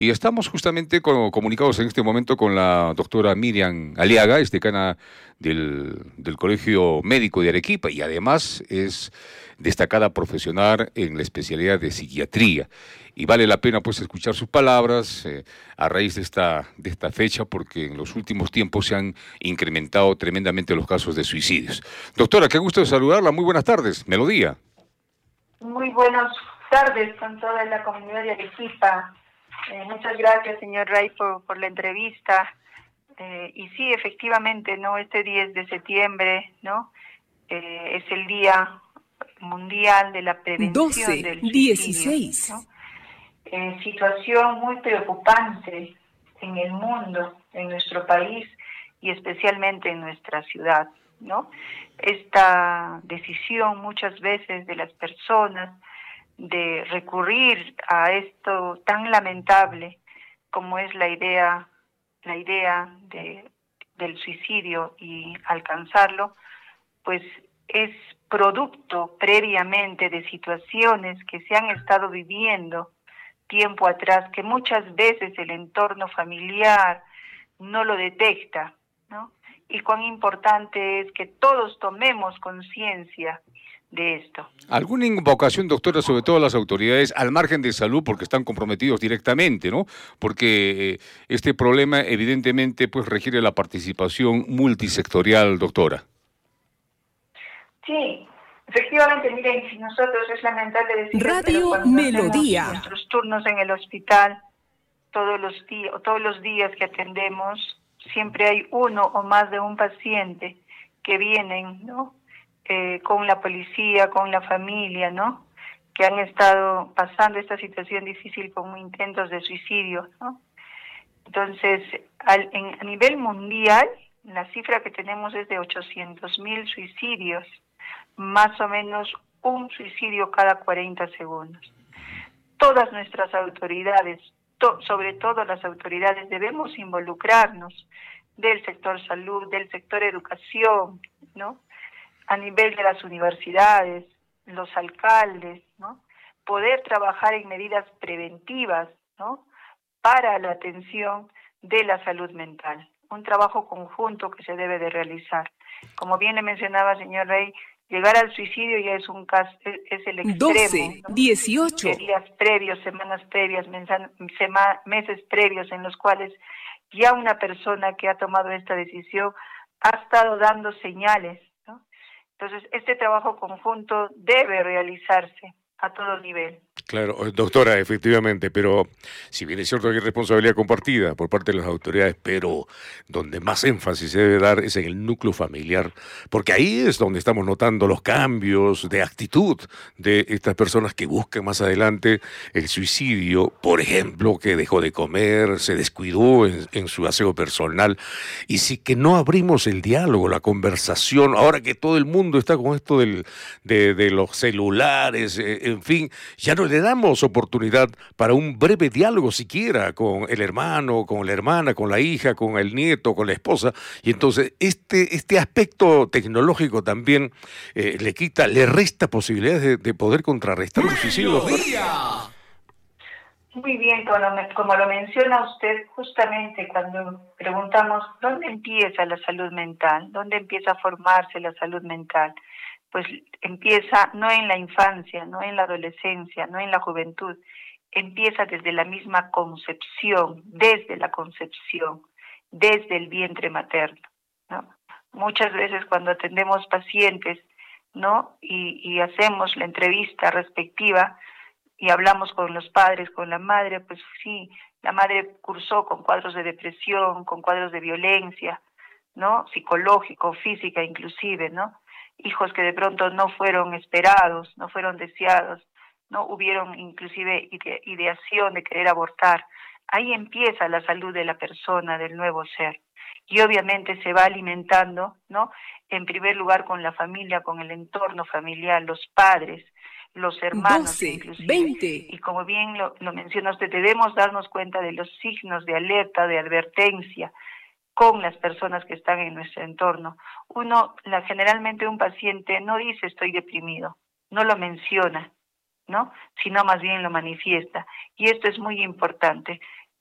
Y estamos justamente comunicados en este momento con la doctora Miriam Aliaga, es decana del Colegio Médico de Arequipa y además es destacada profesional en la especialidad de psiquiatría. Y vale la pena pues escuchar sus palabras a raíz de esta fecha porque en los últimos tiempos se han incrementado tremendamente los casos de suicidios. Doctora, qué gusto saludarla, muy buenas tardes, Melodía. Muy buenas tardes con toda la comunidad de Arequipa. Muchas gracias, señor Ray, por la entrevista. Y sí, efectivamente, ¿no? Este 10 de septiembre, ¿no? Es el Día Mundial de la Prevención del Suicidio, 12-16. ¿no? Situación muy preocupante en el mundo, en nuestro país y especialmente en nuestra ciudad, ¿no? Esta decisión muchas veces de las personas de recurrir a esto tan lamentable como es la idea del suicidio y alcanzarlo, pues es producto previamente de situaciones que se han estado viviendo tiempo atrás, que muchas veces el entorno familiar no lo detecta, ¿no? Y cuán importante es que todos tomemos conciencia de esto. ¿Alguna invocación, doctora, sobre todo a las autoridades al margen de salud, porque están comprometidos directamente, ¿no? Porque este problema evidentemente pues requiere la participación multisectorial, doctora. Sí, efectivamente, miren, si nosotros es lamentable decirlo, pero Radio cuando Melodía. hacemos nuestros turnos en el hospital, todos los días que atendemos, siempre hay uno o más de un paciente que vienen, ¿no? Con la policía, con la familia, ¿no? Que han estado pasando esta situación difícil como intentos de suicidio, ¿no? Entonces, a nivel mundial, la cifra que tenemos es de 800,000 suicidios, más o menos un suicidio cada 40 segundos. Todas nuestras autoridades, sobre todo las autoridades, debemos involucrarnos del sector salud, del sector educación, ¿no? A nivel de las universidades, los alcaldes, ¿no? Poder trabajar en medidas preventivas, ¿no? Para la atención de la salud mental. Un trabajo conjunto que se debe de realizar. Como bien le mencionaba, señor Rey, llegar al suicidio ya es un caso, es el extremo, ¿no? 12-18. Días previos, semanas previas, meses previos en los cuales ya una persona que ha tomado esta decisión ha estado dando señales, ¿no? Entonces, este trabajo conjunto debe realizarse a todo nivel. Claro, doctora, efectivamente, pero si bien es cierto que hay responsabilidad compartida por parte de las autoridades, pero donde más énfasis se debe dar es en el núcleo familiar, porque ahí es donde estamos notando los cambios de actitud de estas personas que buscan más adelante el suicidio, por ejemplo, que dejó de comer, se descuidó en su aseo personal, y si que no abrimos el diálogo, la conversación, ahora que todo el mundo está con esto de los celulares, en fin, ya no le damos oportunidad para un breve diálogo siquiera con el hermano, con la hermana, con la hija, con el nieto, con la esposa. Y entonces este aspecto tecnológico también le resta posibilidades de poder contrarrestar un suicidio. Muy bien, como lo menciona usted, justamente cuando preguntamos dónde empieza la salud mental, dónde empieza a formarse la salud mental, pues empieza no en la infancia, no en la adolescencia, no en la juventud, empieza desde la misma concepción, desde la concepción, desde el vientre materno, ¿no? Muchas veces cuando atendemos pacientes, ¿no? Y hacemos la entrevista respectiva y hablamos con los padres, con la madre, pues sí, la madre cursó con cuadros de depresión, con cuadros de violencia, ¿no? Psicológico, física inclusive, ¿no? Hijos que de pronto no fueron esperados, no fueron deseados, no hubieron inclusive ideación de querer abortar. Ahí empieza la salud de la persona, del nuevo ser. Y obviamente se va alimentando, ¿no? En primer lugar con la familia, con el entorno familiar, los padres, los hermanos inclusive. 12-20. Y como bien lo menciona usted, debemos darnos cuenta de los signos de alerta, de advertencia, con las personas que están en nuestro entorno. Generalmente un paciente no dice estoy deprimido, no lo menciona, ¿no? Sino más bien lo manifiesta. Y esto es muy importante.